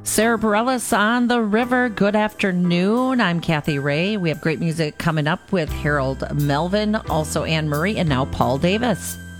Sarah Bareilles on the river. Good afternoon. I'm Kathy Ray. We have great music coming up with Harold Melvin, also Anne Murray, and now Paul Davis.